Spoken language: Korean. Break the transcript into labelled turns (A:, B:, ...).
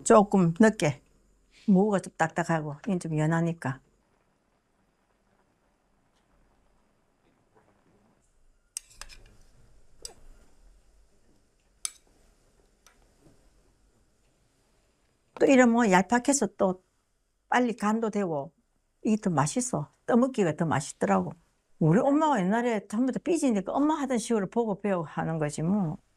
A: 조금 늦게. 무가 좀 딱딱하고 이건 좀 연하니까. 또 이러면 얄팍해서 또 빨리 간도 되고 이게 더 맛있어. 떠먹기가 더 맛있더라고. 우리 엄마가 옛날에 전부 다 삐지니까 엄마 하던 식으로 보고 배워 하는 거지 뭐.